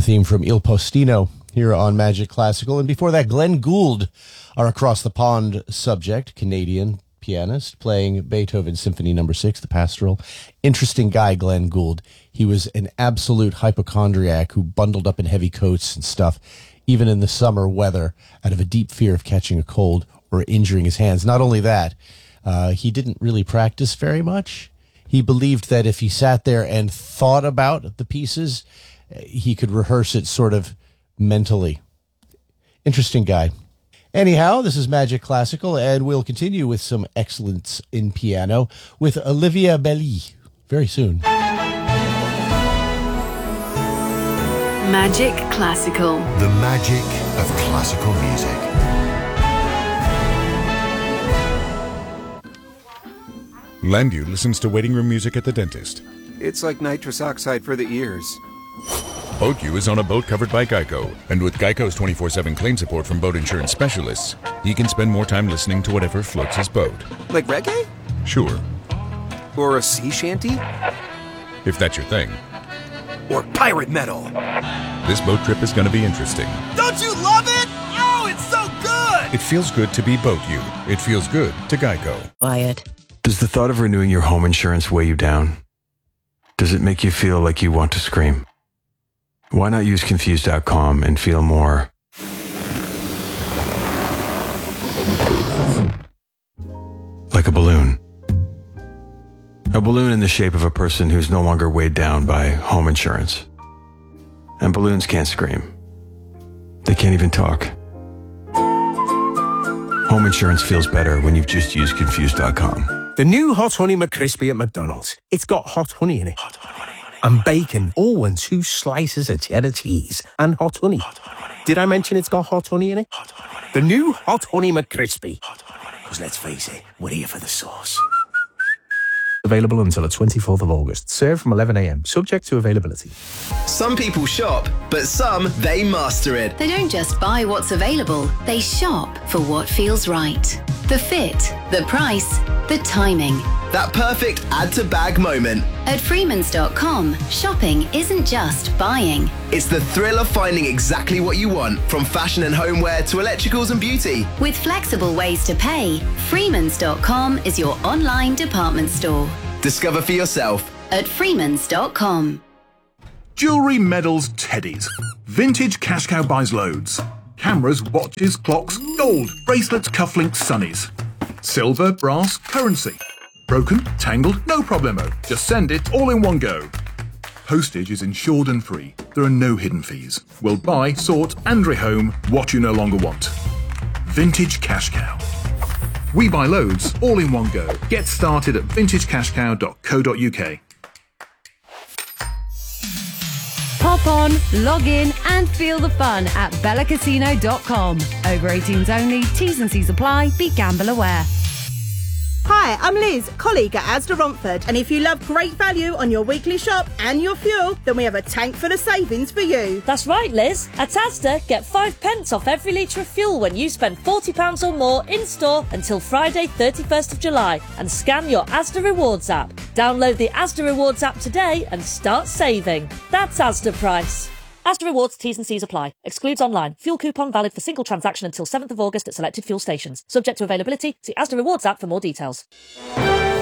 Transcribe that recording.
theme from Il Postino here on Magic Classical. And before that, Glenn Gould, our Across the Pond subject, Canadian pianist, playing Beethoven Symphony No. 6, the Pastoral. Interesting guy, Glenn Gould. He was an absolute hypochondriac who bundled up in heavy coats and stuff, even in the summer weather, out of a deep fear of catching a cold or injuring his hands. Not only that, he didn't really practice very much. He believed that if he sat there and thought about the pieces, he could rehearse it sort of mentally. Interesting guy. Anyhow, this is Magic Classical, and we'll continue with some excellence in piano with Olivia Belli very soon. Magic Classical. The magic of classical music. Landu listens to waiting room music at the dentist. It's like nitrous oxide for the ears. BoatU is on a boat covered by Geico, and with Geico's 24/7 claim support from boat insurance specialists, he can spend more time listening to whatever floats his boat. Like reggae? Sure, Or a sea shanty? if that's your thing. Or pirate metal? This boat trip is going to be interesting. Don't you love it? Oh, it's so good! It feels good to be BoatU. It feels good to Geico. Wyatt. Does the thought of renewing your home insurance weigh you down? Does it make you feel like you want to scream? Why not use Confused.com and feel more like a balloon? A balloon in the shape of a person who's no longer weighed down by home insurance. And balloons can't scream. They can't even talk. Home insurance feels better when you've just used Confused.com. The new Hot Honey McCrispy at McDonald's. It's got hot honey in it. Hot honey. And bacon, all and 2 slices of cheddar cheese. And hot honey. Did I mention it's got hot honey in it? Hot honey. The new Hot Honey McCrispy. Because let's face it, we're here for the sauce. Available until the 24th of August. Served from 11 a.m. Subject to availability. Some people shop, but some, they master it. They don't just buy what's available, they shop for what feels right. The fit, the price, the timing. That perfect add-to-bag moment. At Freemans.com, shopping isn't just buying. It's the thrill of finding exactly what you want, from fashion and homeware to electricals and beauty. With flexible ways to pay, Freemans.com is your online department store. Discover for yourself at Freemans.com. Jewellery, medals, teddies. Vintage Cash Cow buys loads. Cameras, watches, clocks, gold, bracelets, cufflinks, sunnies. Silver, brass, currency. Broken, tangled, no problemo. Just send it all in one go. Postage is insured and free. There are no hidden fees. We'll buy, sort and rehome what you no longer want. Vintage Cash Cow. We buy loads, all in one go. Get started at vintagecashcow.co.uk. Pop on, log in and feel the fun at bellacasino.com. Over 18s only, T's and C's apply, be gamble aware. Hi, I'm Liz, colleague at Asda Romford, and if you love great value on your weekly shop and your fuel, then we have a tank full of savings for you. That's right, Liz. At Asda, get 5 pence off every litre of fuel when you spend £40 or more in-store until Friday 31st of July, and scan your Asda Rewards app. Download the Asda Rewards app today and start saving. That's Asda Price. Asda Rewards, T's and C's apply. Excludes online. Fuel coupon valid for single transaction until 7th of August at selected fuel stations. Subject to availability. See Asda Rewards app for more details.